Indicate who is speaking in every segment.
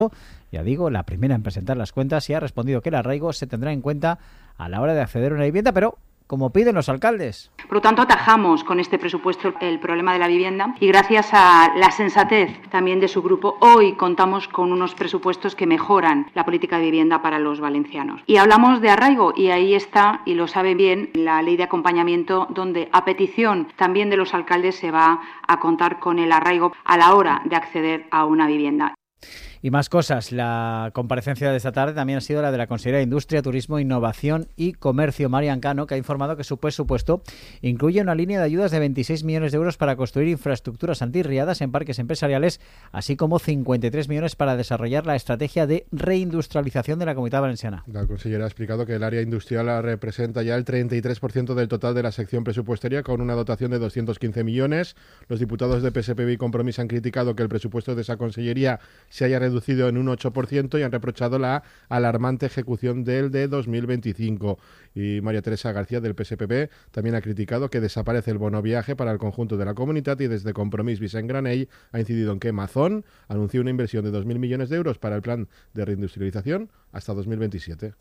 Speaker 1: ya digo, la primera en presentar las cuentas, y ha respondido que el arraigo se tendrá en cuenta a la hora de acceder a una vivienda, pero como piden los alcaldes.
Speaker 2: Por lo tanto, atajamos con este presupuesto el problema de la vivienda y gracias a la sensatez también de su grupo, hoy contamos con unos presupuestos que mejoran la política de vivienda para los valencianos. Y hablamos de arraigo y ahí está, y lo sabe bien, la ley de acompañamiento, donde a petición también de los alcaldes se va a contar con el arraigo a la hora de acceder a una vivienda.
Speaker 1: Y más cosas. La comparecencia de esta tarde también ha sido la de la consejera de Industria, Turismo, Innovación y Comercio, Marian Cano, que ha informado que su presupuesto incluye una línea de ayudas de 26 millones de euros para construir infraestructuras antirriadas en parques empresariales, así como 53 millones para desarrollar la estrategia de reindustrialización de la Comunidad Valenciana.
Speaker 3: La consellera ha explicado que el área industrial representa ya el 33% del total de la sección presupuestaria, con una dotación de 215 millones. Los diputados de PSPV y Compromís han criticado que el presupuesto de esa consellería se haya reducido en un 8% y han reprochado la alarmante ejecución del de 2025. Y María Teresa García, del PSPB, también ha criticado que desaparece el bono viaje para el conjunto de la comunidad, y desde Compromís Vicent Granell ha incidido en que Mazón anunció una inversión de 2.000 millones de euros para el plan de reindustrialización hasta 2027.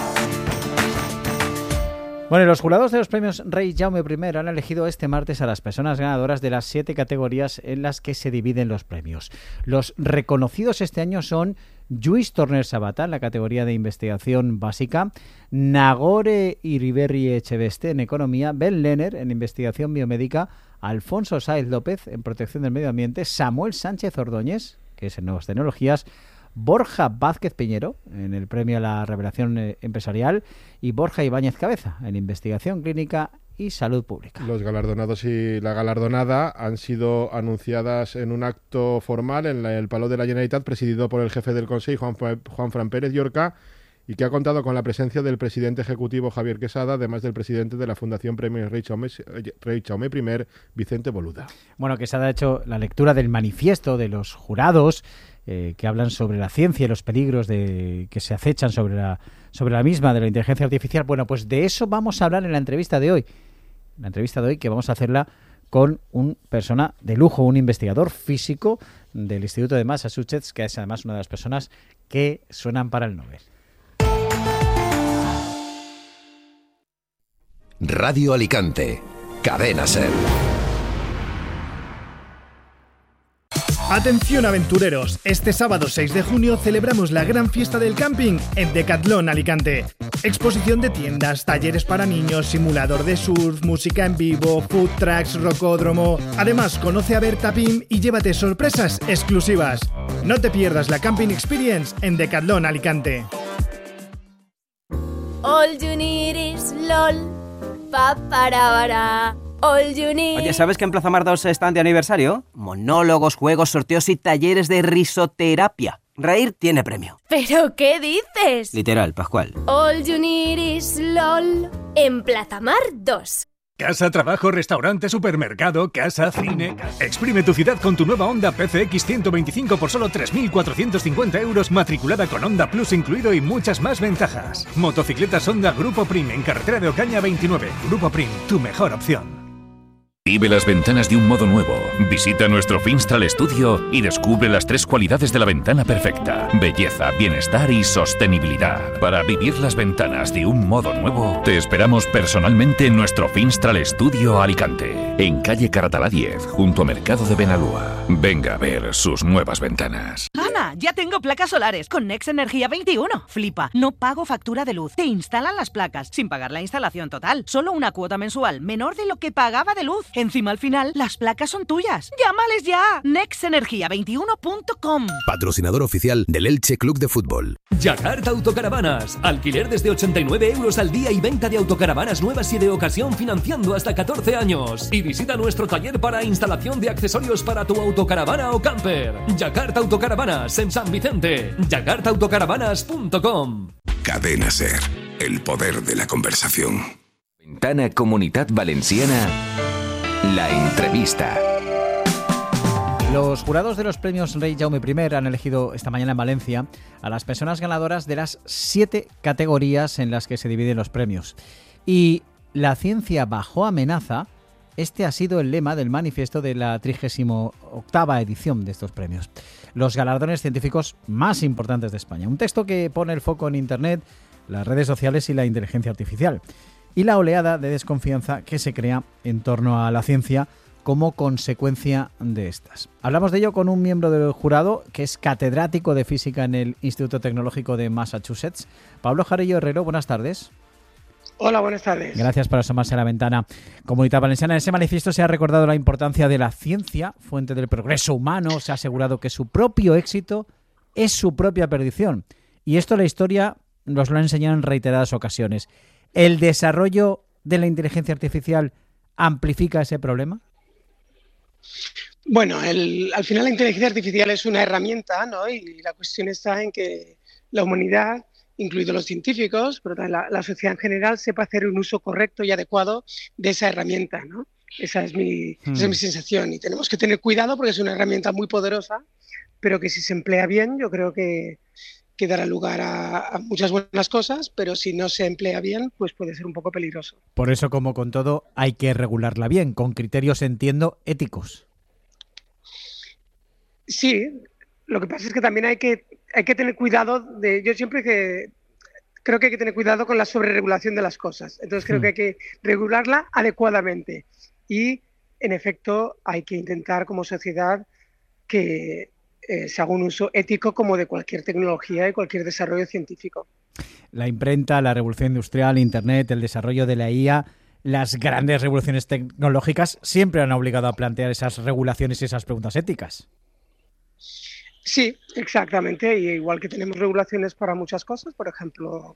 Speaker 1: Bueno, los jurados de los premios Rey Jaume I han elegido este martes a las personas ganadoras de las 7 categorías en las que se dividen los premios. Los reconocidos este año son Lluís Torner Sabata en la categoría de investigación básica, Nagore Iriberri Echeveste en economía, Ben Lenner en investigación biomédica, Alfonso Sáez López en protección del medio ambiente, Samuel Sánchez Ordóñez, que es en nuevas tecnologías, Borja Vázquez Piñero en el premio a la revelación empresarial y Borja Ibáñez Cabeza en investigación clínica y salud pública.
Speaker 3: Los galardonados y la galardonada han sido anunciadas en un acto formal en el Palau de la Generalitat, presidido por el jefe del Consejo, Juanfran Pérez Llorca, y que ha contado con la presencia del presidente ejecutivo Javier Quesada, además del presidente de la Fundación Premios Rey Jaume I, Vicente Boluda.
Speaker 1: Bueno, Quesada ha hecho la lectura del manifiesto de los jurados que hablan sobre la ciencia y los peligros que se acechan sobre la misma de la inteligencia artificial. Bueno, pues de eso vamos a hablar en la entrevista de hoy. La entrevista de hoy que vamos a hacerla con una persona de lujo, un investigador físico del Instituto de Massachusetts, que es además una de las personas que suenan para el Nobel.
Speaker 4: Radio Alicante, Cadena SER.
Speaker 5: Atención aventureros, este sábado 6 de junio celebramos la gran fiesta del camping en Decathlon Alicante. Exposición de tiendas, talleres para niños, simulador de surf, música en vivo, food trucks, rocódromo. Además, conoce a Berta Pim y llévate sorpresas exclusivas. No te pierdas la Camping Experience en Decathlon Alicante.
Speaker 6: All you need is LOL, pa-para-bara. All you need.
Speaker 7: Oye, ¿sabes que en Plaza Mar 2 están de aniversario? Monólogos, juegos, sorteos y talleres de risoterapia. Reír tiene premio.
Speaker 6: ¿Pero qué dices?
Speaker 7: Literal, Pascual.
Speaker 6: All you need is LOL en Plaza Mar 2.
Speaker 8: Casa, trabajo, restaurante, supermercado, casa, cine. Exprime tu ciudad con tu nueva Honda PCX 125 por solo 3.450 euros, matriculada con Honda Plus incluido y muchas más ventajas. Motocicletas Honda Grupo Prim en carretera de Ocaña 29. Grupo Prim, tu mejor opción.
Speaker 9: Vive las ventanas de un modo nuevo. Visita nuestro Finstral Studio y descubre las 3 cualidades de la ventana perfecta: belleza, bienestar y sostenibilidad. Para vivir las ventanas de un modo nuevo, te esperamos personalmente en nuestro Finstral Studio Alicante, en calle Caratalá 10, junto a Mercado de Benalúa. Venga a ver sus nuevas ventanas.
Speaker 10: Ana, ya tengo placas solares con Nex Energía 21. Flipa, no pago factura de luz. Te instalan las placas sin pagar la instalación total. Solo una cuota mensual menor de lo que pagaba de luz. Encima, al final, las placas son tuyas. ¡Llámales ya! nexenergia21.com.
Speaker 4: Patrocinador oficial del Elche Club de Fútbol.
Speaker 11: Yakarta Autocaravanas. Alquiler desde 89 euros al día y venta de autocaravanas nuevas y de ocasión financiando hasta 14 años. Y visita nuestro taller para instalación de accesorios para tu autocaravana o camper. Yakarta Autocaravanas en San Vicente. yakartaautocaravanas.com.
Speaker 4: Cadena SER. El poder de la conversación. Ventana Comunitat Valenciana. La entrevista.
Speaker 1: Los jurados de los premios Rey Jaume I han elegido esta mañana en Valencia a las personas ganadoras de las 7 categorías en las que se dividen los premios. Y la ciencia bajo amenaza, este ha sido el lema del manifiesto de la 38ª edición de estos premios. los galardones científicos más importantes de España. Un texto que pone el foco en Internet, las redes sociales y la inteligencia artificial. Y la oleada de desconfianza que se crea en torno a la ciencia como consecuencia de estas. Hablamos de ello con un miembro del jurado que es catedrático de física en el Instituto Tecnológico de Massachusetts. Pablo Jarillo Herrero, buenas tardes.
Speaker 12: Hola, buenas tardes.
Speaker 1: Gracias por asomarse a la ventana. Comunidad Valenciana, en ese manifiesto se ha recordado la importancia de la ciencia, fuente del progreso humano. Se ha asegurado que su propio éxito es su propia perdición. Y esto la historia nos lo ha enseñado en reiteradas ocasiones. ¿El desarrollo de la inteligencia artificial amplifica ese problema?
Speaker 12: Bueno, al final la inteligencia artificial es una herramienta, ¿no? Y la cuestión está en que la humanidad, incluidos los científicos, pero también la sociedad en general, sepa hacer un uso correcto y adecuado de esa herramienta, ¿no? Esa es mi sensación. Y tenemos que tener cuidado porque es una herramienta muy poderosa, pero que si se emplea bien, yo creo que dará lugar a muchas buenas cosas, pero si no se emplea bien, pues puede ser un poco peligroso.
Speaker 1: Por eso, como con todo, hay que regularla bien, con criterios, entiendo, éticos.
Speaker 12: Sí, lo que pasa es que también hay que tener cuidado yo siempre creo que hay que tener cuidado con la sobreregulación de las cosas. Entonces creo que hay que regularla adecuadamente y, en efecto, hay que intentar como sociedad que se haga un uso ético como de cualquier tecnología y cualquier desarrollo científico.
Speaker 1: La imprenta, la revolución industrial, Internet, el desarrollo de la IA, las grandes revoluciones tecnológicas siempre han obligado a plantear esas regulaciones y esas preguntas éticas.
Speaker 12: Sí, exactamente. Y igual que tenemos regulaciones para muchas cosas, por ejemplo,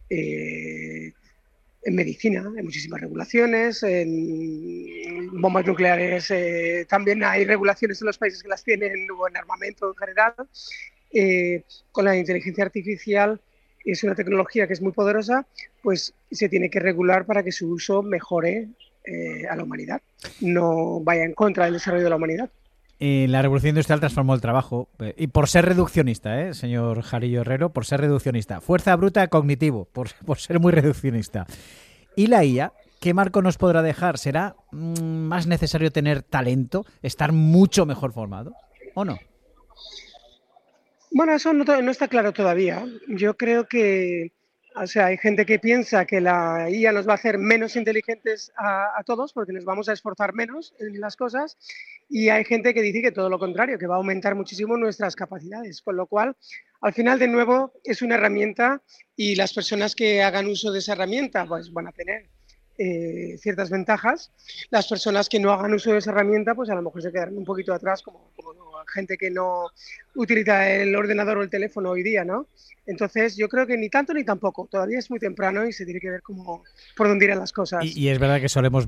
Speaker 12: en medicina hay muchísimas regulaciones, en bombas nucleares también hay regulaciones en los países que las tienen, o en armamento en general. Con la inteligencia artificial es una tecnología que es muy poderosa, pues se tiene que regular para que su uso mejore a la humanidad, no vaya en contra del desarrollo de la humanidad.
Speaker 1: La revolución industrial transformó el trabajo. Y por ser reduccionista, señor Jarillo Herrero, por ser reduccionista. Fuerza bruta cognitivo, por ser muy reduccionista. ¿Y la IA? ¿Qué marco nos podrá dejar? ¿Será más necesario tener talento, estar mucho mejor formado o no?
Speaker 12: Bueno, eso no está claro todavía. Yo creo que hay gente que piensa que la IA nos va a hacer menos inteligentes a todos porque nos vamos a esforzar menos en las cosas, y hay gente que dice que todo lo contrario, que va a aumentar muchísimo nuestras capacidades, con lo cual, al final, de nuevo, es una herramienta y las personas que hagan uso de esa herramienta pues van a tener ciertas ventajas. Las personas que no hagan uso de esa herramienta pues a lo mejor se quedarán un poquito atrás, como gente que no utiliza el ordenador o el teléfono hoy día, ¿no? Entonces yo creo que ni tanto ni tampoco, todavía es muy temprano y se tiene que ver por dónde irán las cosas.
Speaker 1: Y es verdad que solemos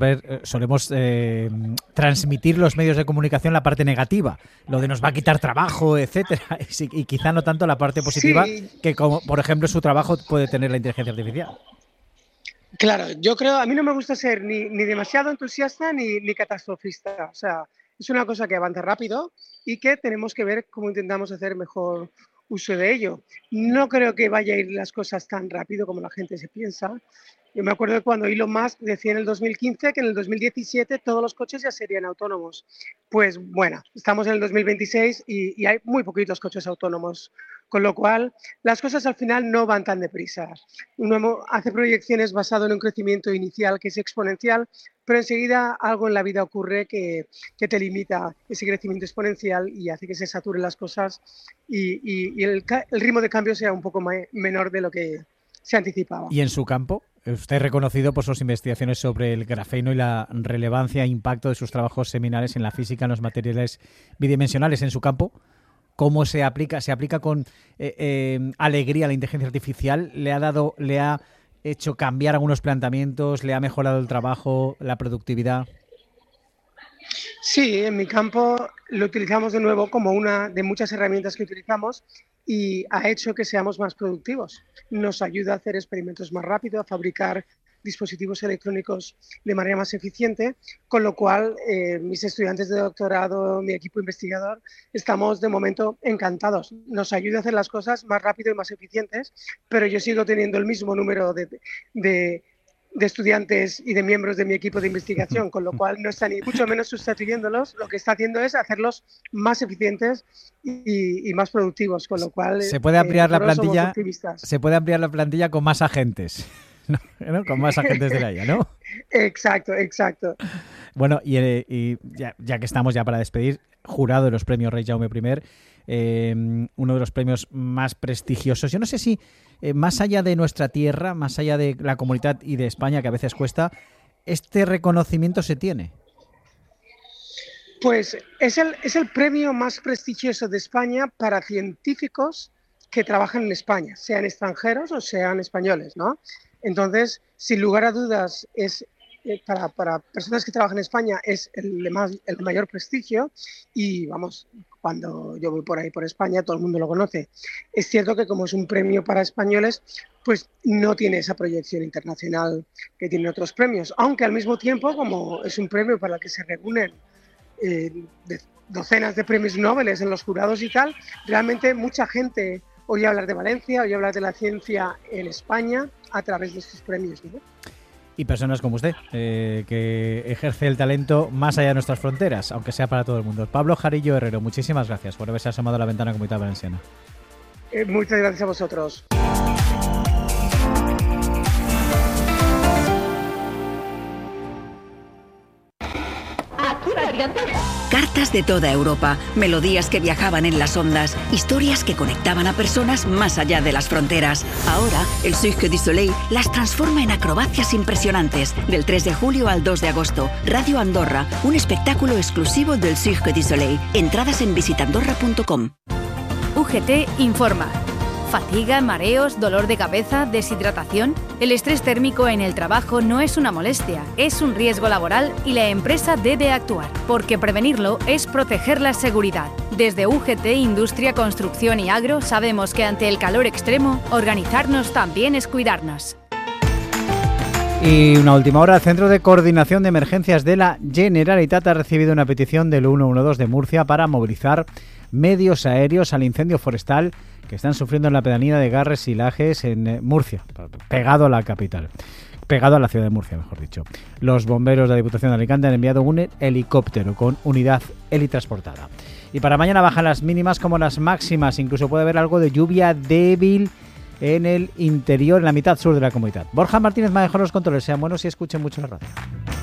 Speaker 1: transmitir los medios de comunicación la parte negativa, lo de nos va a quitar trabajo, etcétera, y quizá no tanto la parte positiva, sí, que como por ejemplo su trabajo puede tener la inteligencia artificial.
Speaker 12: Claro, yo creo, a mí no me gusta ser ni demasiado entusiasta ni catastrofista, o sea, es una cosa que avanza rápido y que tenemos que ver cómo intentamos hacer mejor uso de ello. No creo que vaya a ir las cosas tan rápido como la gente se piensa. Yo me acuerdo de cuando Elon Musk decía en el 2015 que en el 2017 todos los coches ya serían autónomos. Pues bueno, estamos en el 2026 y hay muy poquitos coches autónomos, con lo cual las cosas al final no van tan deprisa. Uno hace proyecciones basado en un crecimiento inicial que es exponencial, pero enseguida algo en la vida ocurre que te limita ese crecimiento exponencial y hace que se saturen las cosas y el ritmo de cambio sea un poco menor de lo que se anticipaba.
Speaker 1: ¿Y en su campo? Usted es reconocido por sus investigaciones sobre el grafeno y la relevancia e impacto de sus trabajos seminales en la física en los materiales bidimensionales. En su campo, ¿cómo se aplica? ¿Se aplica con alegría la inteligencia artificial? ¿Le ha hecho cambiar algunos planteamientos? ¿Le ha mejorado el trabajo, la productividad?
Speaker 12: Sí, en mi campo lo utilizamos de nuevo como una de muchas herramientas que utilizamos y ha hecho que seamos más productivos. Nos ayuda a hacer experimentos más rápido, a fabricar dispositivos electrónicos de manera más eficiente, con lo cual mis estudiantes de doctorado, mi equipo investigador, estamos de momento encantados. Nos ayuda a hacer las cosas más rápido y más eficientes, pero yo sigo teniendo el mismo número de estudiantes y de miembros de mi equipo de investigación, con lo cual no está ni mucho menos sustituyéndolos, lo que está haciendo es hacerlos más eficientes y más productivos, con lo cual
Speaker 1: se puede ampliar la plantilla. Se puede ampliar la plantilla con más agentes, ¿no? Con más agentes de la IA, ¿no?
Speaker 12: Exacto.
Speaker 1: Bueno, y ya que estamos ya para despedir, jurado de los premios Rey Jaume I, uno de los premios más prestigiosos. Yo no sé si más allá de nuestra tierra, más allá de la comunidad y de España, que a veces cuesta, ¿este reconocimiento se tiene?
Speaker 12: Pues es el premio más prestigioso de España para científicos que trabajan en España, sean extranjeros o sean españoles, ¿no? Entonces, sin lugar a dudas, es para personas que trabajan en España es el mayor prestigio y, vamos, cuando yo voy por ahí por España, todo el mundo lo conoce. Es cierto que como es un premio para españoles, pues no tiene esa proyección internacional que tienen otros premios, aunque al mismo tiempo, como es un premio para el que se reúnen docenas de premios Nobel en los jurados y tal, realmente mucha gente oye hablar de Valencia, oye hablar de la ciencia en España a través de estos premios, ¿no?
Speaker 1: Y personas como usted, que ejerce el talento más allá de nuestras fronteras, aunque sea para todo el mundo. Pablo Jarillo Herrero, muchísimas gracias por haberse asomado a la ventana Comunidad Valenciana.
Speaker 12: Muchas gracias a vosotros.
Speaker 13: Cartas de toda Europa, melodías que viajaban en las ondas, historias que conectaban a personas más allá de las fronteras. Ahora, el Cirque du Soleil las transforma en acrobacias impresionantes. Del 3 de julio al 2 de agosto, Radio Andorra, un espectáculo exclusivo del Cirque du Soleil. Entradas en visitandorra.com.
Speaker 6: UGT informa. ¿Fatiga, mareos, dolor de cabeza, deshidratación? El estrés térmico en el trabajo no es una molestia, es un riesgo laboral y la empresa debe actuar, porque prevenirlo es proteger la seguridad. Desde UGT, Industria, Construcción y Agro sabemos que ante el calor extremo, organizarnos también es cuidarnos.
Speaker 1: Y una última hora, el Centro de Coordinación de Emergencias de la Generalitat ha recibido una petición del 112 de Murcia para movilizar medios aéreos al incendio forestal que están sufriendo en la pedanía de Garres y Lajes en Murcia, pegado a la capital, pegado a la ciudad de Murcia, mejor dicho. Los bomberos de la Diputación de Alicante han enviado un helicóptero con unidad helitransportada. Y para mañana bajan las mínimas como las máximas, incluso puede haber algo de lluvia débil en el interior, en la mitad sur de la comunidad. Borja Martínez maneja los controles, sean buenos y escuchen mucho la radio.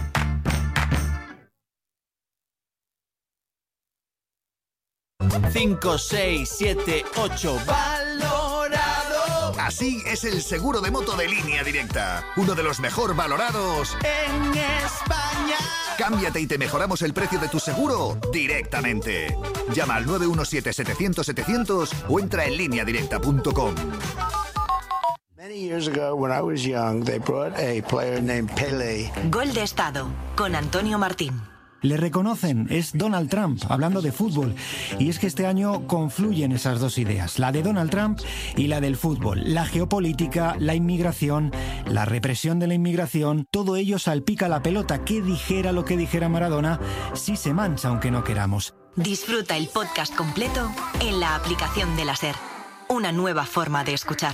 Speaker 14: Cinco, 6, 7, 8, valorado. Así es el seguro de moto de Línea Directa, uno de los mejor valorados en España. Cámbiate y te mejoramos el precio de tu seguro directamente. Llama al 917-700-700 o entra en lineadirecta.com.
Speaker 15: Many years ago, when I was young, they brought a player named Pelé.
Speaker 16: Gol de Estado, con Antonio Martín.
Speaker 17: Le reconocen, es Donald Trump, hablando de fútbol. Y es que este año confluyen esas dos ideas, la de Donald Trump y la del fútbol. La geopolítica, la inmigración, la represión de la inmigración, todo ello salpica la pelota. Que dijera lo que dijera Maradona, sí se mancha aunque no queramos.
Speaker 16: Disfruta el podcast completo en la aplicación de la SER. Una nueva forma de escuchar.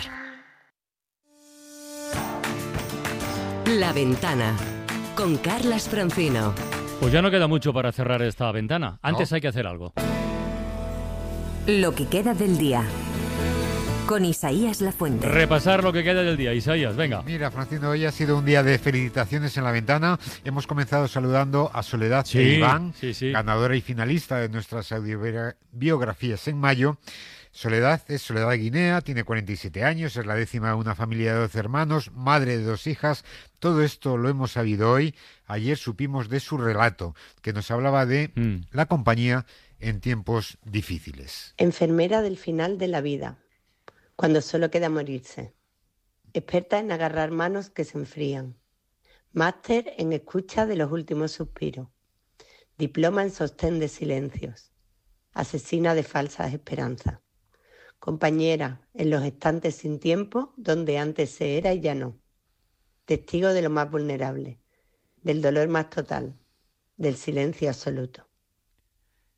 Speaker 18: La Ventana, con Carlas Francino.
Speaker 19: Pues ya no queda mucho para cerrar esta ventana. Antes hay que hacer algo.
Speaker 18: Lo que queda del día. Con Isaías Lafuente.
Speaker 19: Repasar lo que queda del día. Isaías, venga.
Speaker 20: Mira, Francino, hoy ha sido un día de felicitaciones en la ventana. Hemos comenzado saludando a Soledad e Iván, ganadora y finalista de nuestras autobiografías en mayo. Soledad es Soledad Guinea, tiene 47 años, es la 10ª de una familia de 12 hermanos, madre de 2 hijas. Todo esto lo hemos sabido hoy. Ayer supimos de su relato, que nos hablaba de la compañía en tiempos difíciles.
Speaker 21: Enfermera del final de la vida, cuando solo queda morirse. Experta en agarrar manos que se enfrían. Máster en escucha de los últimos suspiros. Diploma en sostén de silencios. Asesina de falsas esperanzas. Compañera en los estantes sin tiempo, donde antes se era y ya no. Testigo de lo más vulnerable, del dolor más total, del silencio absoluto.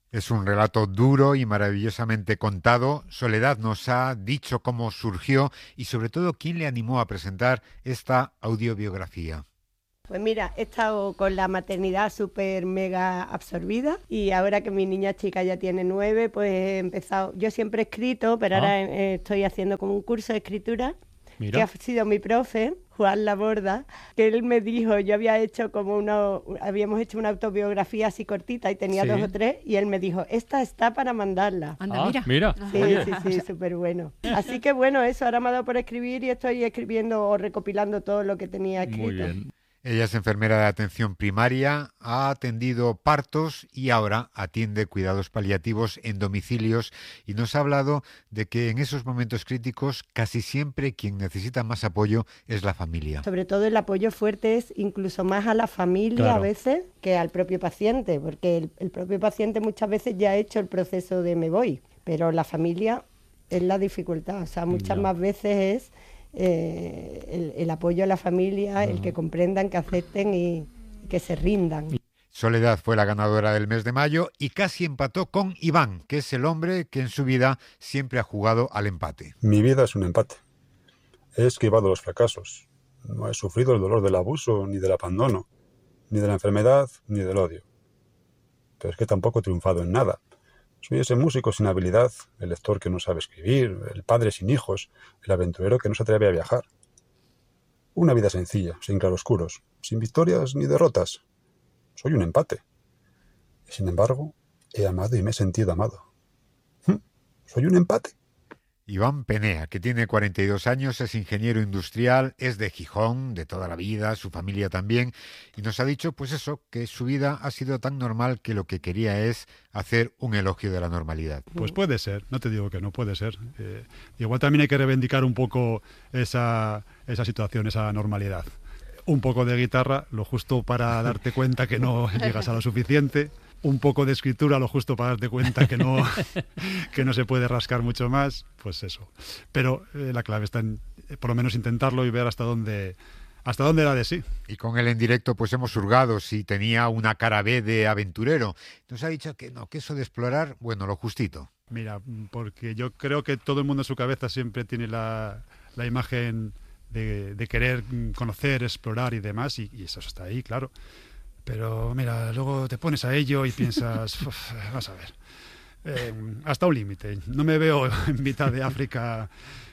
Speaker 20: Es un relato duro y maravillosamente contado. Soledad nos ha dicho cómo surgió y sobre todo quién le animó a presentar esta audiobiografía.
Speaker 21: Pues mira, he estado con la maternidad súper mega absorbida y ahora que mi niña chica ya tiene 9, pues he empezado. Yo siempre he escrito, pero ahora estoy haciendo como un curso de escritura. Mira. Que ha sido mi profe, Juan Laborda, que él me dijo, yo habíamos hecho una autobiografía así cortita y tenía 2 o 3, y él me dijo, esta está para mandarla.
Speaker 19: Anda, mira.
Speaker 21: Sí, súper bueno. Así que bueno, eso, ahora me ha dado por escribir y estoy escribiendo o recopilando todo lo que tenía escrito.
Speaker 20: Muy bien. Ella es enfermera de atención primaria, ha atendido partos y ahora atiende cuidados paliativos en domicilios y nos ha hablado de que en esos momentos críticos casi siempre quien necesita más apoyo es la familia.
Speaker 21: Sobre todo el apoyo fuerte es incluso más a la familia a veces que al propio paciente, porque el propio paciente muchas veces ya ha hecho el proceso de me voy, pero la familia es la dificultad, o sea, muchas más veces es el apoyo a la familia, el que comprendan, que acepten y que se rindan.
Speaker 20: Soledad fue la ganadora del mes de mayo y casi empató con Iván, que es el hombre que en su vida siempre ha jugado al empate.
Speaker 2: Mi vida es un empate. He esquivado los fracasos. No he sufrido el dolor del abuso, ni del abandono, ni de la enfermedad, ni del odio. Pero es que tampoco he triunfado en nada. Soy ese músico sin habilidad, el lector que no sabe escribir, el padre sin hijos, el aventurero que no se atreve a viajar. Una vida sencilla, sin claroscuros, sin victorias ni derrotas. Soy un empate. Y sin embargo, he amado y me he sentido amado. Soy un empate.
Speaker 20: Iván Penea, que tiene 42 años, es ingeniero industrial, es de Gijón, de toda la vida, su familia también, y nos ha dicho, pues eso, que su vida ha sido tan normal que lo que quería es hacer un elogio de la normalidad.
Speaker 22: Pues puede ser, no te digo que no, puede ser. Igual también hay que reivindicar un poco esa situación, esa normalidad. Un poco de guitarra, lo justo para darte cuenta que no llegas a lo suficiente. Un poco de escritura, lo justo para darte cuenta que no se puede rascar mucho más, pues eso. Pero la clave está en, por lo menos, intentarlo y ver hasta dónde da de sí.
Speaker 20: Y con él en directo pues hemos hurgado si tenía una cara B de aventurero. Nos ha dicho que no, que eso de explorar, bueno, lo justito.
Speaker 22: Mira, porque yo creo que todo el mundo en su cabeza siempre tiene la imagen de querer conocer, explorar y demás, y eso está ahí, claro. Pero mira, luego te pones a ello y piensas, vas a ver, hasta un límite. No me veo en mitad de África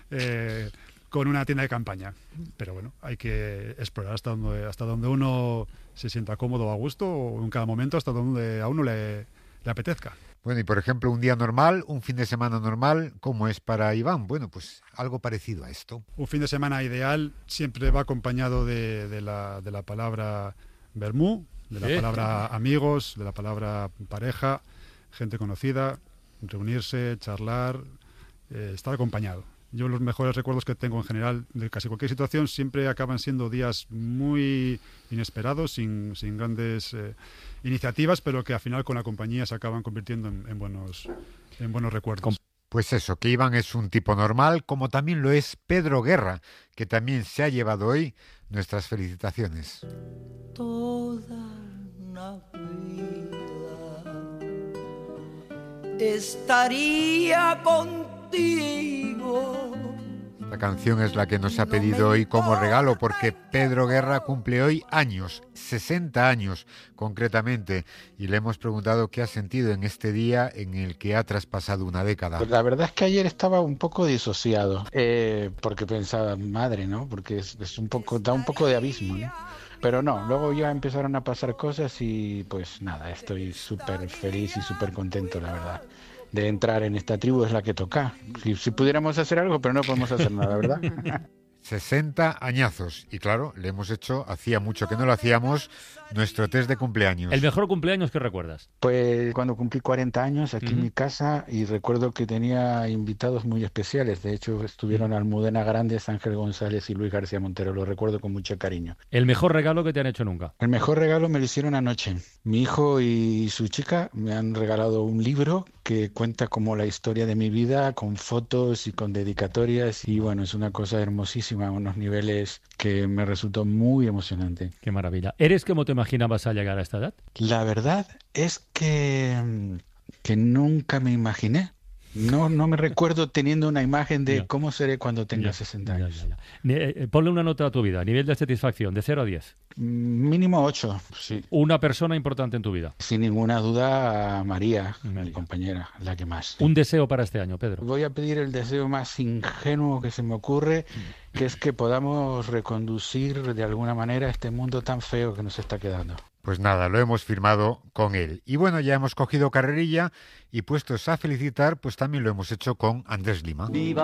Speaker 22: con una tienda de campaña. Pero bueno, hay que explorar hasta donde uno se sienta cómodo, a gusto, o en cada momento hasta donde a uno le apetezca.
Speaker 20: Bueno, y por ejemplo, un día normal, un fin de semana normal, ¿cómo es para Iván? Bueno, pues algo parecido a esto.
Speaker 22: Un fin de semana ideal siempre va acompañado de la palabra vermú, de la palabra amigos, de la palabra pareja, gente conocida, reunirse, charlar, estar acompañado. Yo los mejores recuerdos que tengo en general de casi cualquier situación siempre acaban siendo días muy inesperados, sin grandes iniciativas, pero que al final con la compañía se acaban convirtiendo en buenos recuerdos.
Speaker 20: Pues eso, que Iván es un tipo normal, como también lo es Pedro Guerra, que también se ha llevado hoy nuestras felicitaciones.
Speaker 23: Toda una vida estaría contigo.
Speaker 20: La canción es la que nos ha pedido hoy como regalo, porque Pedro Guerra cumple hoy años, 60 años concretamente, y le hemos preguntado qué ha sentido en este día en el que ha traspasado una década.
Speaker 24: Pues la verdad es que ayer estaba un poco disociado, porque pensaba, madre, ¿no? Porque es un poco, da un poco de abismo, ¿no? Pero no, luego ya empezaron a pasar cosas y pues nada, estoy súper feliz y súper contento, la verdad, de entrar en esta tribu. Es la que toca. Si pudiéramos hacer algo, pero no podemos hacer nada, ¿verdad?
Speaker 20: 60 añazos. Y claro, le hemos hecho, hacía mucho que no lo hacíamos, nuestro test de cumpleaños.
Speaker 19: ¿El mejor cumpleaños que recuerdas?
Speaker 24: Pues cuando cumplí 40 años aquí en mi casa, y recuerdo que tenía invitados muy especiales. De hecho, estuvieron Almudena Grandes, Ángel González y Luis García Montero. Lo recuerdo con mucho cariño.
Speaker 19: ¿El mejor regalo que te han hecho nunca?
Speaker 24: El mejor regalo me lo hicieron anoche. Mi hijo y su chica me han regalado un libro que cuenta como la historia de mi vida, con fotos y con dedicatorias, y bueno, es una cosa hermosísima, a unos niveles que me resultó muy emocionante.
Speaker 19: Qué maravilla. ¿Eres como te imaginabas al llegar a esta edad?
Speaker 24: La verdad es que que nunca me imaginé. No me recuerdo teniendo una imagen de cómo seré cuando tenga 60 años.
Speaker 19: Ponle una nota a tu vida, nivel de satisfacción, de 0 a 10.
Speaker 24: Mínimo 8, sí.
Speaker 19: Una persona importante en tu vida.
Speaker 24: Sin ninguna duda, María, mi compañera, la que más.
Speaker 19: Un deseo para este año, Pedro.
Speaker 24: Voy a pedir el deseo más ingenuo que se me ocurre, que es que podamos reconducir de alguna manera este mundo tan feo que nos está quedando.
Speaker 20: Pues nada, lo hemos firmado con él. Y bueno, ya hemos cogido carrerilla y puestos a felicitar, pues también lo hemos hecho con Andrés Lima.
Speaker 3: ¡Viva